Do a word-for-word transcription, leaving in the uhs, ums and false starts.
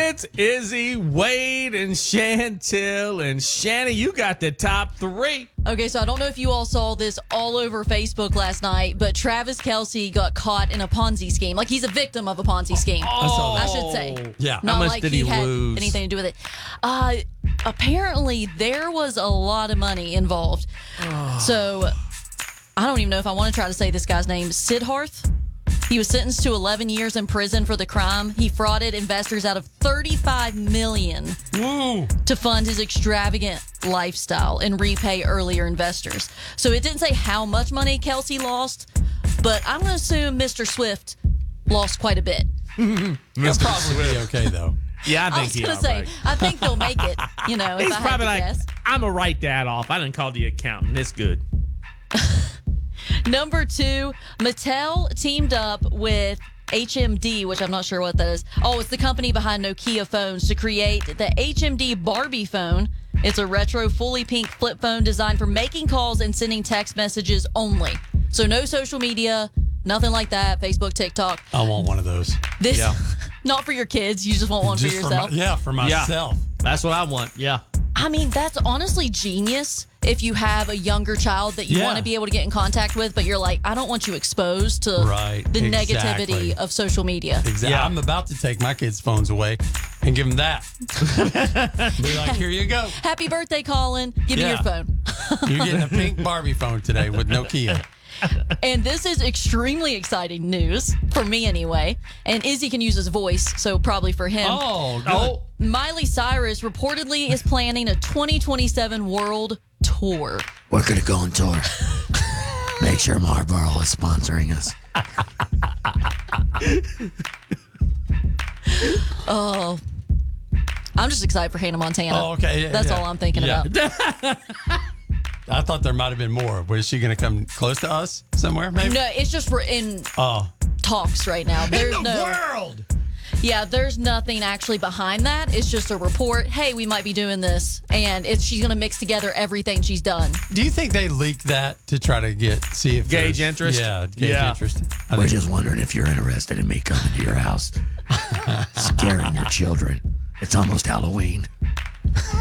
It's Izzy, Wade, and Chantel. And Shannon, you got the top three. Okay, so I don't know if you all saw this all over Facebook last night, but Travis Kelce got caught in a Ponzi scheme. Like, he's a victim of a Ponzi scheme. Oh. I should say. Yeah. Not How much like did he, he had lose? anything to do with it. Uh, apparently, there was a lot of money involved. So, I don't even know if I want to try to say this guy's name. Sidharth. He was sentenced to eleven years in prison for the crime. He frauded investors out of thirty-five million dollars to fund his extravagant lifestyle and repay earlier investors. So it didn't say how much money Kelce lost, but I'm going to assume Mister Swift lost quite a bit. He'll probably be okay, though. Yeah, I I think was he's going to say, I think they'll make it, you know, if He's I had probably to like, guess. I'm going to write that off. I didn't call the accountant. It's good. Number two, Mattel teamed up with H M D, which I'm not sure what that is. Oh, it's the company behind Nokia phones, to create the H M D Barbie phone. It's a retro, fully pink flip phone designed for making calls and sending text messages only. So no social media, nothing like that, Facebook, TikTok. I want one of those. This, Yeah. not for your kids. You just want one Just for for yourself. my, yeah, for myself. That's what I want. Yeah. I mean, that's honestly genius if you have a younger child that you Yeah. want to be able to get in contact with, but you're like, I don't want you exposed to Right, the exactly. negativity of social media. Exactly. Yeah. I'm about to take my kids' phones away and give them that. Be like, here you go. Happy birthday, Colin. Give me Yeah. your phone. You're getting a pink Barbie phone today with Nokia. And this is extremely exciting news, for me anyway. And Izzy can use his voice, so probably for him. Oh, good. Oh, Miley Cyrus reportedly is planning a twenty twenty-seven world tour. We're going to go on tour. Make sure Marlboro is sponsoring us. Oh, I'm just excited for Hannah Montana. Oh, okay. Yeah, That's yeah. all I'm thinking Yeah. about. I thought there might have been more. Was she going to come close to us somewhere, maybe? No, it's just for in Oh. talks right now. There's no world! Yeah, there's nothing actually behind that. It's just a report. Hey, we might be doing this, and it's she's gonna mix together everything she's done. Do you think they leaked that to try to get, see if Gauge there's- interest? Yeah, gauge Yeah. interest. I We're think- just wondering if you're interested in me coming to your house, scaring your children. It's almost Halloween.